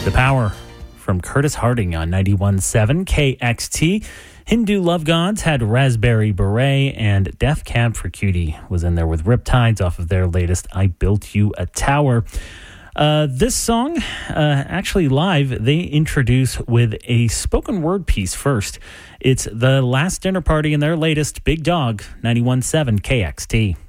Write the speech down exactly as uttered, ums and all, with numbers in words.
The Power from Curtis Harding on ninety-one point seven K X T. Hindu Love Gods had Raspberry Beret, and Death Cab for Cutie was in there with Riptides off of their latest I Built You a Tower. Uh, this song, uh, actually live, they introduce with a spoken word piece first. It's The Last Dinner Party in their latest Big Dog, ninety-one point seven K X T.